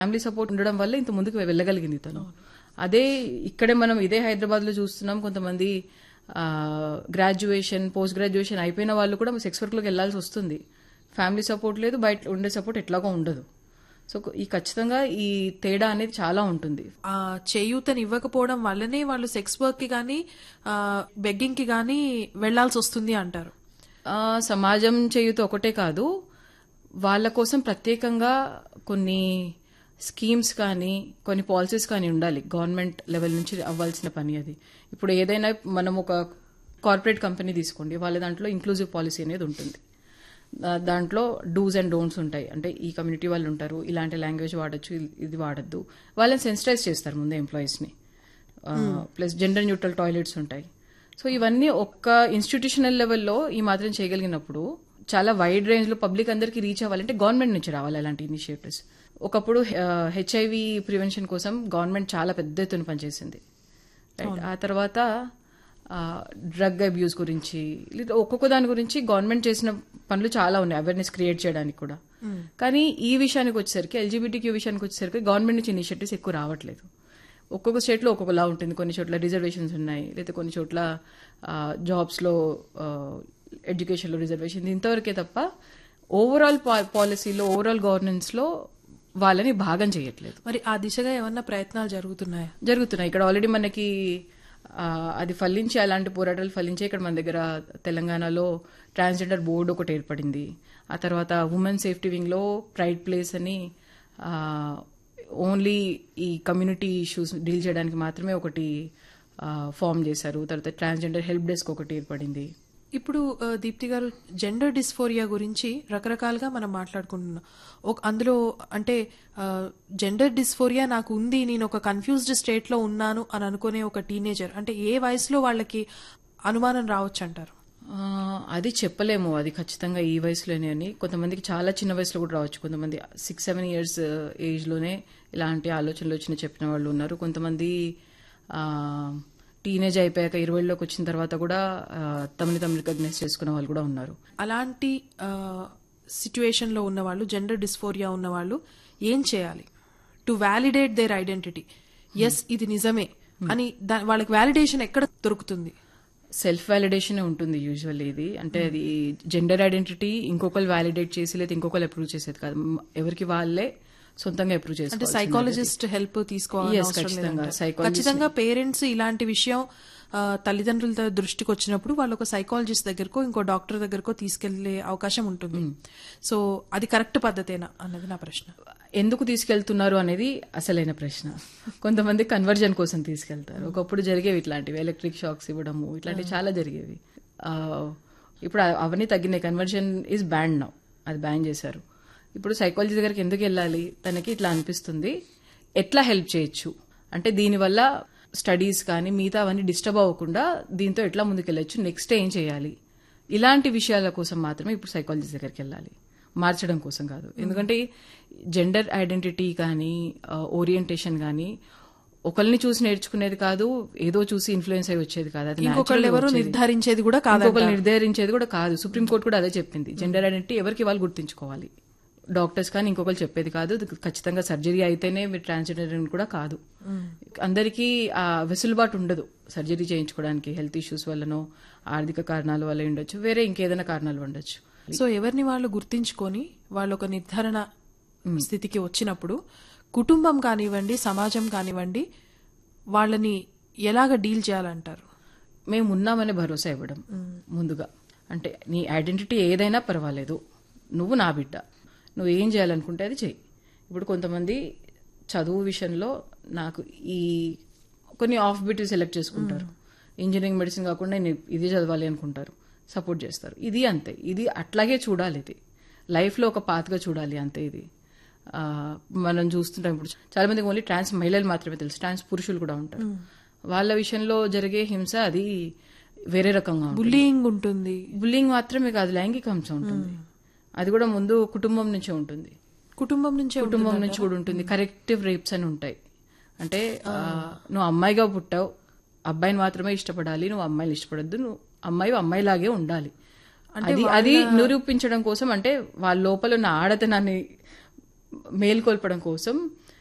Family support ఉండడం వల్ల ఇంత ముందుకు వెళ్ళగలిగింది తను. అదే ఇక్కడే మనం ఇదే హైదరాబాద్ లో చూస్తున్నాం, కొంతమంది గ్రాడ్యుయేషన్ పోస్ట్ గ్రాడ్యుయేషన్ అయిపోయిన వాళ్ళు కూడా సెక్స్ వర్క్ లోకి వెళ్లాల్సి వస్తుంది. ఫ్యామిలీ సపోర్ట్ లేదు, బయట ఉండే సపోర్ట్ ఎట్లాగో ఉండదు. సో ఈ ఖచ్చితంగా ఈ తేడా అనేది చాలా ఉంటుంది. చేయూతని ఇవ్వకపోవడం వల్లనే వాళ్ళు సెక్స్ వర్క్ కి గానీ బెగ్గింగ్ కి గానీ వెళ్లాల్సి వస్తుంది అంటారు. సమాజం చేయూత ఒకటే కాదు, వాళ్ళ కోసం ప్రత్యేకంగా కొన్ని స్కీమ్స్ కానీ కొన్ని పాలసీస్ కానీ ఉండాలి. గవర్నమెంట్ లెవెల్ నుంచి అవ్వాల్సిన పని అది. ఇప్పుడు ఏదైనా మనం ఒక కార్పొరేట్ కంపెనీ తీసుకోండి, వాళ్ళ దాంట్లో ఇంక్లూజివ్ పాలసీ అనేది ఉంటుంది. దాంట్లో డూస్ అండ్ డోంట్స్ ఉంటాయి. అంటే ఈ కమ్యూనిటీ వాళ్ళు ఉంటారు, ఇలాంటి లాంగ్వేజ్ వాడచ్చు, ఇది వాడద్దు, వాళ్ళని సెన్సిటైజ్ చేస్తారు ముందే ఎంప్లాయీస్ని. ప్లస్ జెండర్ న్యూట్రల్ టాయిలెట్స్ ఉంటాయి. సో ఇవన్నీ ఒక్క ఇన్స్టిట్యూషనల్ లెవెల్లో ఈ మాత్రం చేయగలిగినప్పుడు చాలా వైడ్ రేంజ్ లో పబ్లిక్ అందరికీ రీచ్ అవ్వాలంటే గవర్నమెంట్ నుంచి రావాలి అలాంటి ఇనిషియేటివ్స్. ఒకప్పుడు హెచ్ఐవి ప్రివెన్షన్ కోసం గవర్నమెంట్ చాలా పెద్ద ఎత్తున పనిచేసింది. ఆ తర్వాత డ్రగ్ అబ్యూస్ గురించి ఒక్కొక్క దాని గురించి గవర్నమెంట్ చేసిన పనులు చాలా ఉన్నాయి, అవేర్నెస్ క్రియేట్ చేయడానికి కూడా. కానీ ఈ విషయానికి వచ్చేసరికి, ఎల్జీబీటీక్యూ విషయానికి వచ్చేసరికి గవర్నమెంట్ నుంచి ఇనిషియేటివ్స్ ఎక్కువ రావట్లేదు. ఒక్కొక్క స్టేట్ లో ఒక్కొక్కలా ఉంటుంది. కొన్ని చోట్ల రిజర్వేషన్స్ ఉన్నాయి, లేదా కొన్ని చోట్ల జాబ్స్ లో ఎడ్యుకేషన్ లో రిజర్వేషన్, ఇంతవరకే తప్ప ఓవరాల్ పాలసీలో ఓవరాల్ గవర్నెన్స్ లో వాళ్ళని భాగం చేయట్లేదు. మరి ఆ దిశగా ఏమన్నా ప్రయత్నాలు జరుగుతున్నాయి? ఇక్కడ ఆల్రెడీ మనకి అది ఫలించి, అలాంటి పోరాటాలు ఫలించే ఇక్కడ మన దగ్గర తెలంగాణలో ట్రాన్స్జెండర్ బోర్డు ఒకటి ఏర్పడింది. ఆ తర్వాత ఉమెన్ సేఫ్టీ వింగ్ లో ప్రైడ్ ప్లేస్ అని ఓన్లీ ఈ కమ్యూనిటీ ఇష్యూస్ డీల్ చేయడానికి మాత్రమే ఒకటి ఫామ్ చేశారు. తర్వాత ట్రాన్స్జెండర్ హెల్ప్ డెస్క్ ఒకటి ఏర్పడింది. ఇప్పుడు దీప్తి గారు, జెండర్ డిస్ఫోరియా గురించి రకరకాలుగా మనం మాట్లాడుకుంటున్నాం. అందులో అంటే జెండర్ డిస్ఫోరియా నాకు ఉంది, నేను ఒక కన్ఫ్యూజ్డ్ స్టేట్ లో ఉన్నాను అని అనుకునే ఒక టీనేజర్ అంటే ఏ వయసులో వాళ్ళకి అనుమానం రావచ్చు అంటారు? అది చెప్పలేము, అది ఖచ్చితంగా ఈ వయసులోనే అని. కొంతమందికి చాలా చిన్న వయసులో కూడా రావచ్చు. కొంతమంది 6-7 years ఏజ్ లోనే ఇలాంటి ఆలోచనలు వచ్చిన చెప్పిన వాళ్ళు ఉన్నారు. కొంతమంది టీనేజ్ అయిపోయాక 20లోకి వచ్చిన తర్వాత కూడా తమని రికగ్నైజ్ చేసుకున్న వాళ్ళు కూడా ఉన్నారు. అలాంటి సిచ్యువేషన్ లో ఉన్న వాళ్ళు, జెండర్ డిస్ఫోరియా ఉన్న వాళ్ళు ఏం చేయాలి to validate there identity? Yes, ఇది నిజమే అని వాళ్ళకి వ్యాలిడేషన్ ఎక్కడ దొరుకుతుంది? సెల్ఫ్ వ్యాలిడేషన్ ఉంటుంది యూజువల్లీ. ఇది అంటే అది జెండర్ ఐడెంటిటీ ఇంకొకరు వ్యాలిడేట్ చేసి లేదా ఇంకొకరు అప్రూవ్ చేసేది కాదు, ఎవరికి వాళ్ళే సొంతంగా అప్రూవ్ చేస్తారు. అంటే సైకాలజిస్ట్ హెల్ప్ తీసుకోవాలి. ఖచ్చితంగా పేరెంట్స్ ఇలాంటి విషయం తల్లిదండ్రుల దృష్టికి వచ్చినప్పుడు వాళ్ళు ఒక సైకాలజిస్ట్ దగ్గరకో ఇంకో డాక్టర్ దగ్గరకో తీసుకెళ్లే అవకాశం ఉంటుంది. సో అది కరెక్ట్ పద్ధతేనా అన్నది నా ప్రశ్న. ఎందుకు తీసుకెళ్తున్నారు అనేది అసలైన ప్రశ్న. కొంతమంది కన్వర్జన్ కోసం తీసుకెళ్తారు. ఒకప్పుడు జరిగేవి ఇట్లాంటివి, ఎలక్ట్రిక్ షాక్స్ ఇవ్వడము, ఇట్లాంటివి చాలా జరిగేవి. ఇప్పుడు అవన్నీ తగ్గినాయి. కన్వర్జన్ ఈజ్ బ్యాన్ నౌ, అది బ్యాన్ చేశారు. ఇప్పుడు సైకాలజీ దగ్గరికి ఎందుకు వెళ్ళాలి, తనకి ఇట్లా అనిపిస్తుంది, ఎట్లా హెల్ప్ చేయొచ్చు, అంటే దీనివల్ల స్టడీస్ కానీ మిగతా అవన్నీ డిస్టర్బ్ అవ్వకుండా దీంతో ఎట్లా ముందుకెళ్ళచ్చు, నెక్స్ట్ ఏం చేయాలి, ఇలాంటి విషయాల కోసం మాత్రమే ఇప్పుడు సైకాలజీ దగ్గరికి వెళ్ళాలి, మార్చడం కోసం కాదు. ఎందుకంటే జెండర్ ఐడెంటిటీ కానీ ఓరియంటేషన్ కానీ ఒకరిని చూసి నేర్చుకునేది కాదు, ఏదో చూసి ఇన్ఫ్లుయెన్స్ అయ్యి వచ్చేది కాదు, అది నిర్ధారించేది కూడా కాదు. సుప్రీంకోర్టు కూడా అదే చెప్పింది, జెండర్ ఐడెంటిటీ ఎవరికి వాళ్ళు గుర్తించుకోవాలి. డాక్టర్స్ కానీ ఇంకొకరు చెప్పేది కాదు. ఖచ్చితంగా సర్జరీ అయితేనే మీరు ట్రాన్స్జెండర్ కూడా కాదు. అందరికీ ఆ వెసులుబాటు ఉండదు సర్జరీ చేయించుకోవడానికి. హెల్త్ ఇష్యూస్ వల్లనో ఆర్థిక కారణాల వల్ల ఉండొచ్చు, వేరే ఇంకేదైనా కారణాలు ఉండొచ్చు. సో ఎవరిని వాళ్ళు గుర్తించుకొని వాళ్ళు ఒక నిర్ధారణ స్థితికి వచ్చినప్పుడు కుటుంబం కానివ్వండి, సమాజం కానివ్వండి, వాళ్ళని ఎలాగ డీల్ చేయాలంటారు? మేము ఉన్నామనే భరోసా ఇవ్వడం ముందుగా. అంటే నీ ఐడెంటిటీ ఏదైనా పర్వాలేదు, నువ్వు నా బిడ్డ, నువ్వు ఏం చేయాలనుకుంటే అది చెయ్యి. ఇప్పుడు కొంతమంది చదువు విషయంలో నాకు ఈ కొన్ని ఆఫ్ బిట్ సెలెక్ట్ చేసుకుంటారు. ఇంజనీరింగ్ మెడిసిన్ కాకుండా నేను ఇది చదవాలి అనుకుంటారు, సపోర్ట్ చేస్తారు. ఇది అంతే, ఇది అట్లాగే చూడాలి, ఇది లైఫ్లో ఒక పాత్గా చూడాలి అంతే. ఇది మనం చూస్తుంటాం ఇప్పుడు చాలా మందికి ఓన్లీ ట్రాన్స్ మహిళలు మాత్రమే తెలుసు, ట్రాన్స్ పురుషులు కూడా ఉంటారు. వాళ్ళ విషయంలో జరిగే హింస అది వేరే రకంగా బుల్లింగ్ ఉంటుంది. బుల్లింగ్ మాత్రమే కాదు, లైంగిక హింస ఉంటుంది. అది కూడా ముందు కుటుంబం నుంచే ఉంటుంది. కుటుంబం నుంచి కూడా ఉంటుంది. కరెక్టివ్ రేప్స్ అని ఉంటాయి. అంటే నువ్వు అమ్మాయిగా పుట్టావు, అబ్బాయిని మాత్రమే ఇష్టపడాలి, నువ్వు అమ్మాయిని ఇష్టపడద్దు, నువ్వు అమ్మాయిలాగే ఉండాలి. అది నిరూపించడం కోసం, అంటే వాళ్ళ లోపల ఉన్న ఆడతనాన్ని మేల్కొల్పడం కోసం